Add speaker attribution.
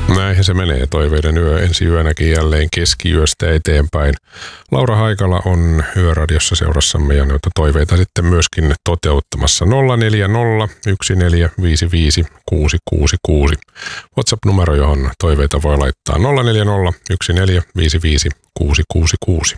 Speaker 1: Näinhän se menee. Toiveiden yö ensi yönäkin jälleen keskiyöstä eteenpäin. Laura Haikala on Yöradiossa seurassamme ja noita toiveita sitten myöskin toteuttamassa. 040 1455 666. WhatsApp-numero, johon toiveita voi laittaa 040 1455 666.